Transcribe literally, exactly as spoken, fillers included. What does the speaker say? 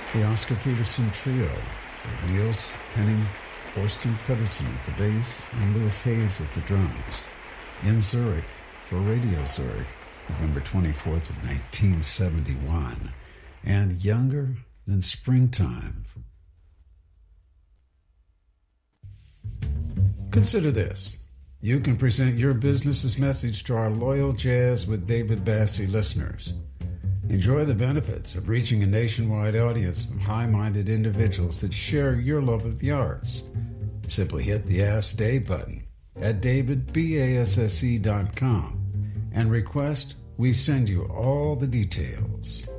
The Oscar Peterson Trio, with Niels Henning, Thorsten Pedersen at the bass, and Louis Hayes at the drums, in Zurich for Radio Zurich, November twenty-fourth of nineteen seventy-one, and Younger Than Springtime. Consider this. You can present your business's message to our loyal Jazz with David Bassie listeners. Enjoy the benefits of reaching a nationwide audience of high-minded individuals that share your love of the arts. Simply hit the Ask Dave button at david basse dot com and request we send you all the details.